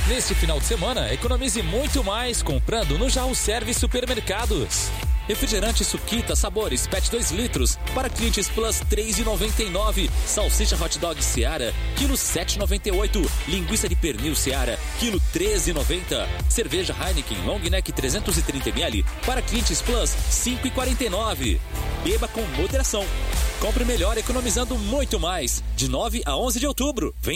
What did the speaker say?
Neste final de semana, economize muito mais comprando no Jaú Service Supermercados. Refrigerante Suquita Sabores PET 2 litros para clientes Plus 3,99. Salsicha Hot Dog Seara, quilo 7,98. Linguiça de pernil Seara, quilo 13,90. Cerveja Heineken Long Neck 330ml para clientes Plus 5,49. Beba com moderação. Compre melhor economizando muito mais. De 9 a 11 de outubro. Vem